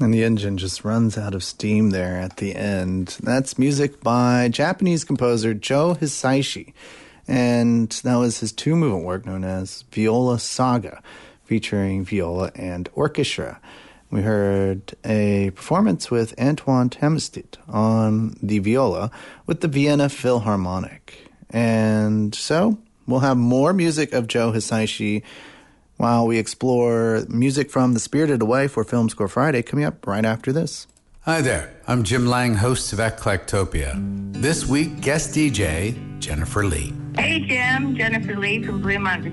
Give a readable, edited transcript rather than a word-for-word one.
And the engine just runs out of steam there at the end. That's music by Japanese composer Joe Hisaishi. And that was his two-movement work known as Viola Saga, featuring viola and orchestra. We heard a performance with Antoine Tamestit on the viola with the Vienna Philharmonic. And so we'll have more music of Joe Hisaishi while we explore music from The Spirited Away for Film Score Friday, coming up right after this. Hi there, I'm Jim Lang, host of Eclectopia. This week, guest DJ, Jennifer Lee. Hey Jim, Jennifer Lee from Blue Mountain,